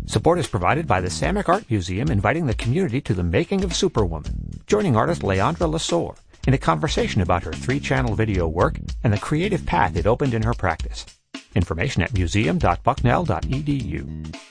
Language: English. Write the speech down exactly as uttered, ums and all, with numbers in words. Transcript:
Support is provided by the Samick Art Museum, inviting the community to the making of Superwoman, joining artist Leandra Lesueur in a conversation about her three-channel video work and the creative path it opened in her practice. Information at museum dot bucknell dot e d u.